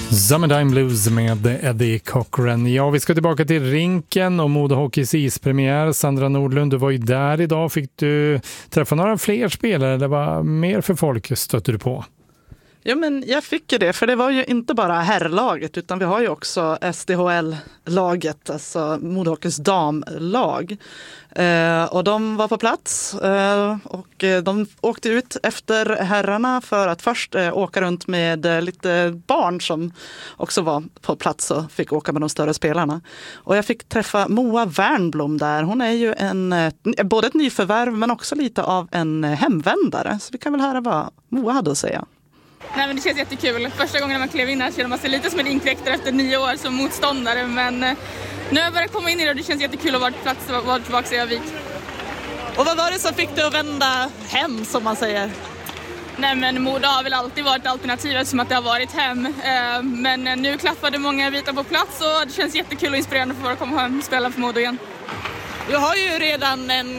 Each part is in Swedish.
Summertime Blues med Eddie Cochran. Ja, vi ska tillbaka till rinken och Modo Hockeys ispremiär. Sandra Nordlund, du var ju där idag. Fick du träffa några fler spelare eller vad mer för folk stötte du på? Ja, men jag fick ju det, för det var ju inte bara herrlaget utan vi har ju också SDHL-laget, alltså Modo Hockeys damlag. Och de var på plats och de åkte ut efter herrarna för att först åka runt med lite barn som också var på plats och fick åka med de större spelarna. Och jag fick träffa Moa Wernblom där. Hon är ju både ett nyförvärv men också lite av en hemvändare. Så vi kan väl höra vad Moa hade att säga. Nej, men det känns jättekul. Första gången man klev in här känner man sig lite som en inkräktare efter 9 år som motståndare. Men nu har jag börjat komma in i det och det känns jättekul att vara på plats och vara tillbaka i Övik. Och vad var det som fick dig att vända hem, som man säger? Nej, men Modo har väl alltid varit alternativet som att det har varit hem. Men nu klaffade många bitar på plats och det känns jättekul och inspirerande för att komma hem och spela för Modo igen. Du har ju redan en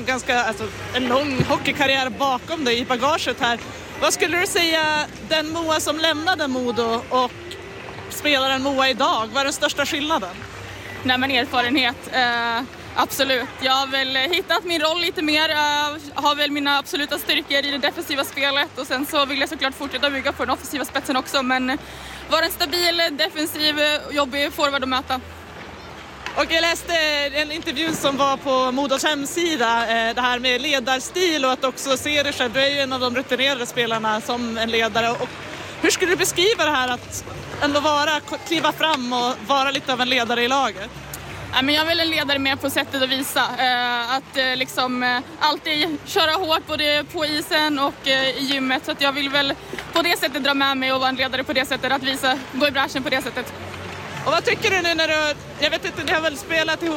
lång hockeykarriär bakom dig i bagaget här. Vad skulle du säga, den Moa som lämnade Modo och spelaren Moa idag, vad är den största skillnaden? Nej, men erfarenhet, absolut. Jag har väl hittat min roll lite mer, har väl mina absoluta styrkor i det defensiva spelet och sen så vill jag såklart fortsätta bygga på den offensiva spetsen också, men vara en stabil, defensiv, jobbig forward att möta. Och jag läste en intervju som var på Modos hemsida, det här med ledarstil och att också se dig själv. Du är ju en av de rutinerade spelarna som en ledare. Och hur skulle du beskriva det här att ändå kliva fram och vara lite av en ledare i laget? Ja, men jag är väl en ledare med på sättet att visa. Att alltid köra hårt både på isen och i gymmet. Så att jag vill väl på det sättet dra med mig och vara en ledare på det sättet. Att visa, gå i bräschen på det sättet. Och vad tycker du nu när jag vet inte, ni har väl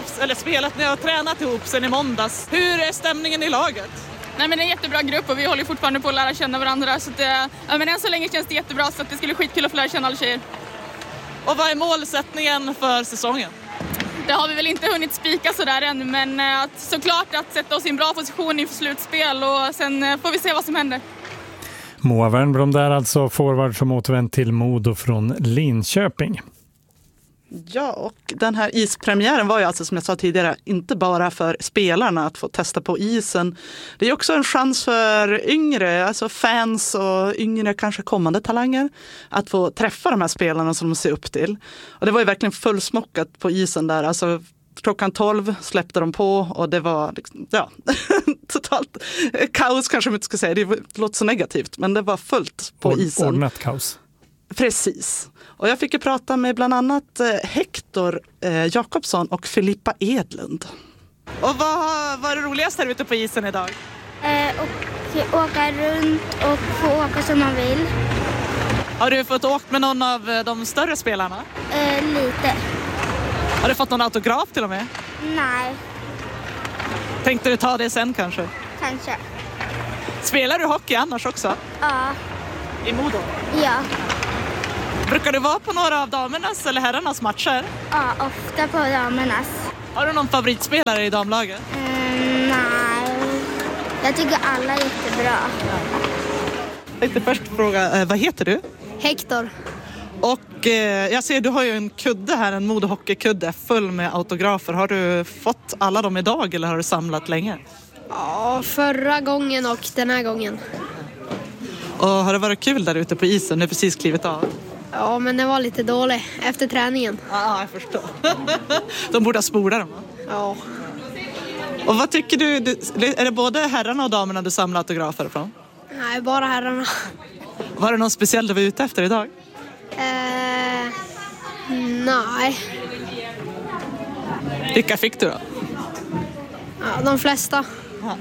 ni har tränat ihop sen i måndags. Hur är stämningen i laget? Nej, men det är en jättebra grupp och vi håller fortfarande på att lära känna varandra. Så att, men än så länge känns det jättebra så att det skulle skitkul att få lära känna alla tjejer. Och vad är målsättningen för säsongen? Det har vi väl inte hunnit spika sådär än, men såklart att sätta oss i en bra position inför slutspel och sen får vi se vad som händer. Moa Wernblom där, alltså forward som återvänt till Modo från Linköping. Ja, och den här ispremiären var ju alltså, som jag sa tidigare, inte bara för spelarna att få testa på isen. Det är också en chans för yngre, alltså fans och yngre kanske kommande talanger att få träffa de här spelarna som de ser upp till. Och det var ju verkligen fullsmockat på isen där, alltså klockan 12 släppte de på och det var liksom, totalt kaos kanske man inte ska säga, det låter så negativt, men det var fullt på isen. Ordnat kaos. Precis. Och jag fick ju prata med bland annat Hector Jakobsson och Filippa Edlund. Och vad var det roligaste här ute på isen idag? Och åka runt och få åka som man vill. Har du fått åka med någon av de större spelarna? Lite. Har du fått någon autograf till och med? Nej. Tänkte du ta det sen kanske? Kanske. Spelar du hockey annars också? Ja. I Modo? Ja. Brukar du vara på några av damernas eller herrarnas matcher? Ja, ofta på damernas. Har du någon favoritspelare i damlaget? Nej. Jag tycker alla är jättebra. Jag tänkte först fråga, vad heter du? Hector. Och jag ser, du har ju en kudde här, en Modo Hockey-kudde full med autografer. Har du fått alla dem idag eller har du samlat länge? Ja, förra gången och den här gången. Och har det varit kul där ute på isen? Du har precis klivit av. Ja, men det var lite dåligt efter träningen. Ja, jag förstår. De borde ha spolat dem. Ja. Och vad tycker du? Är det både herrarna och damerna du samlar autografer från? Nej, bara herrarna. Var det någon speciell du var ute efter idag? Nej. Vilka fick du då? Ja, de flesta. Ja.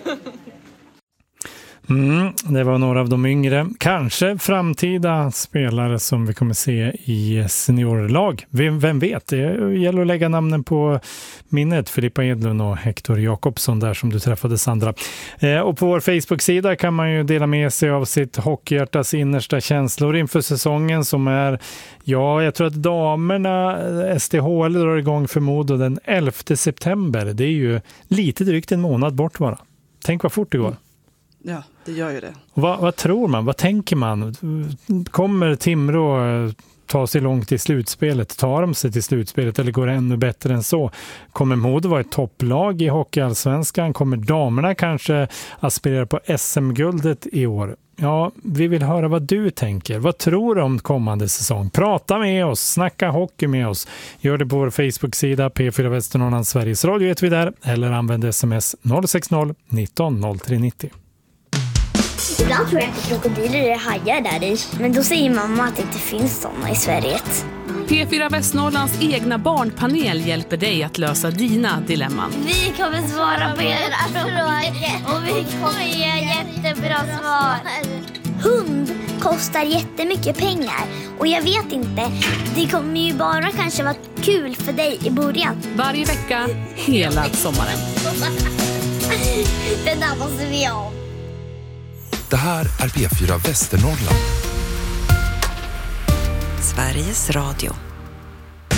Det var några av de yngre, kanske framtida spelare som vi kommer se i seniorlag. Vem vet, det gäller att lägga namnen på minnet. Filippa Edlund och Hector Jakobsson där som du träffade, Sandra. Och på vår Facebook-sida kan man ju dela med sig av sitt hockeyhjärtas innersta känslor inför säsongen som är, jag tror att damerna SDHL drar igång för Modo den 11 september. Det är ju lite drygt en månad bort bara. Tänk vad fort det går. Ja, det gör ju det. Vad tror man? Vad tänker man? Kommer Timrå ta sig långt i slutspelet? Tar de sig till slutspelet eller går det ännu bättre än så? Kommer Modo vara ett topplag i Hockeyallsvenskan? Kommer damerna kanske aspirera på SM-guldet i år? Ja, vi vill höra vad du tänker. Vad tror du om kommande säsong? Prata med oss, snacka hockey med oss. Gör det på vår Facebook-sida P4 Västernorrland Sveriges Radio heter vi där. Eller använd sms 060 19 0390. Ibland tror jag inte krokodiler är hajar där i. Men då säger mamma att det inte finns sådana i Sverige. P4 Västernorrlands egna barnpanel hjälper dig att lösa dina dilemman. Vi kommer svara på era frågor och vi kommer ge jättebra svar. Hund kostar jättemycket pengar och jag vet inte, det kommer ju bara kanske vara kul för dig i början. Varje vecka, hela sommaren. Den där måste vi ha. Det här är P4 Västernorrland. Sveriges Radio.